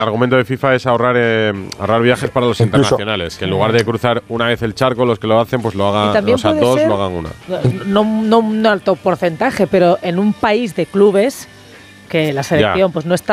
argumento de FIFA es ahorrar viajes para los internacionales, que en lugar de cruzar una vez el charco, los que lo hacen, pues lo hagan, o sea, dos lo hagan una. No un alto porcentaje, pero en un país de clubes que la selección pues no está